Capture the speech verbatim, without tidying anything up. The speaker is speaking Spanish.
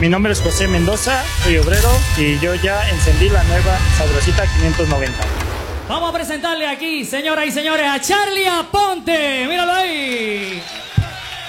Mi nombre es José Mendoza, soy obrero y yo ya encendí la nueva Sabrosita quinientos noventa. Vamos a presentarle aquí, señoras y señores, a Charlie Aponte. Míralo ahí.